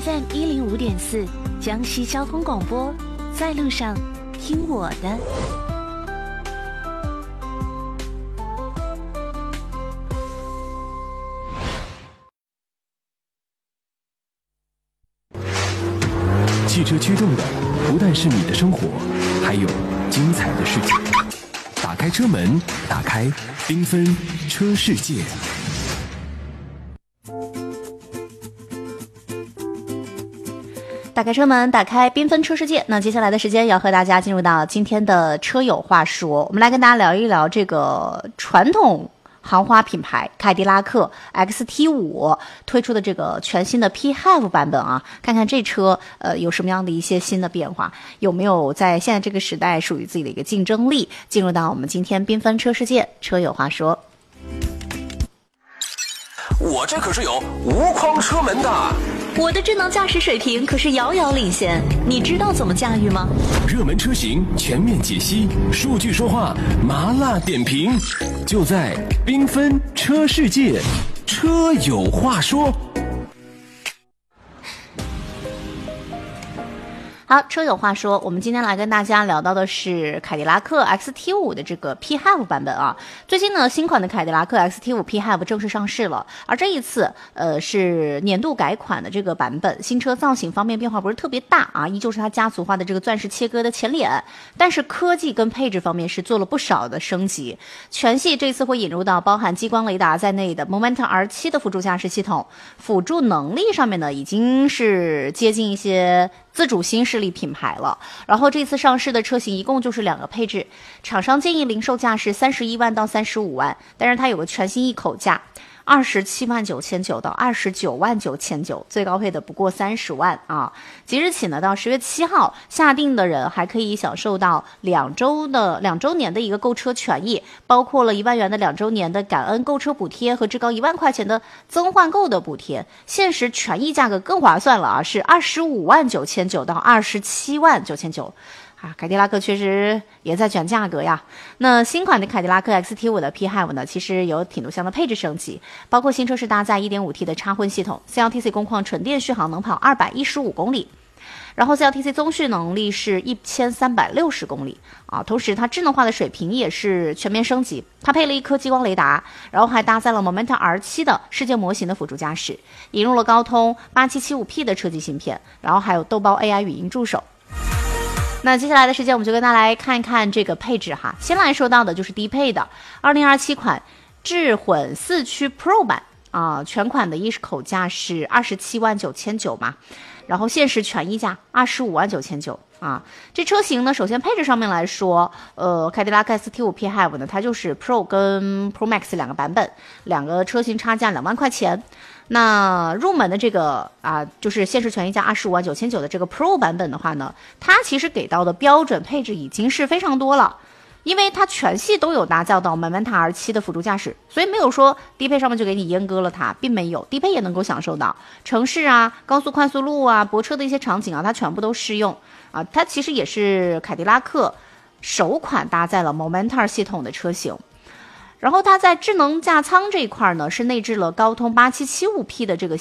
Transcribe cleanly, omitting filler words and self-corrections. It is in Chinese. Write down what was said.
FM 105.4，江西交通广播，在路上听我的。 汽车驱动的不但是你的生活，还有精彩的世界。打开车门，打开缤纷车世界。 打开车门，打开缤纷车世界。那接下来的时间要和大家进入到今天的车友话说，我们来跟大家聊一聊这个传统豪华品牌凯迪拉克 XT5 推出的这个全新的 PHEV 版本啊，看看这车有什么样的一些新的变化，有没有在现在这个时代属于自己的一个竞争力。进入到我们今天缤纷车世界，车友话说。 我这可是有无框车门的， 我的智能驾驶水平可是遥遥领先，你知道怎么驾驭吗？ 热门车型全面解析，数据说话，麻辣点评，就在缤纷车世界，车有话说。 好，车友话说，我们今天来跟大家聊到的是凯迪拉克 XT5 的这个 PHEV 版本啊。最近呢，新款的凯迪拉克 XT5 PHEV 正式上市了，而这一次是年度改款的这个版本，新车造型方面变化不是特别大啊，依旧是它家族化的这个钻石切割的前脸，但是科技跟配置方面是做了不少的升级。全系这次会引入到包含激光雷达在内的 Momentum R7 的辅助驾驶系统，辅助能力上面呢已经是接近一些自主新势力品牌了。然后这次上市的车型一共就是2个配置，厂商建议零售价是31万到35万，但是它有个全新一口价27万9,900到29万9,900，最高配的不过30万啊！即日起呢，到10月7号下定的人还可以享受到2周年的一个购车权益，包括了1万元的2周年的感恩购车补贴和至高1万块钱的增换购的补贴，限时权益价格更划算了啊，是25万9,900到27万9,900。啊，凯迪拉克确实也在卷价格呀。那新款的凯迪拉克 XT5 的 PHEV 呢，其实有挺多项的配置升级，包括新车是搭载 1.5T 的插混系统， CLTC 工况纯电续航能跑215公里，然后 CLTC 综续能力是1360公里啊。同时它智能化的水平也是全面升级，它配了一颗激光雷达，然后还搭载了 Momentum R7 的世界模型的辅助驾驶，引入了高通 8775P 的车机芯片，然后还有豆包 AI 语音助手。那接下来的时间我们就跟大家来看一看这个配置哈。先来说到的就是低配的2027款智混4驱 Pro 版啊，全款的一口价是27万9,900嘛，然后限时权益价25万9,900啊。这车型呢，首先配置上面来说，凯迪拉克 XT5 PHEV 呢，它就是 Pro 跟 Pro Max 2个版本，2个车型差价2万块钱。那入门的这个就是限时权益价25万9,900的这个 Pro 版本的话呢，它其实给到的标准配置已经是非常多了，因为它全系都有搭载到 Momentum R7 的辅助驾驶，所以没有说低配上面就给你阉割了它，并没有，低配也能够享受到城市啊、高速快速路啊、泊车的一些场景啊，它全部都适用啊。它其实也是凯迪拉克首款搭载了 Momentum 系统的车型。然后它在智能驾舱这一块呢，是内置了高通 8775P 的这个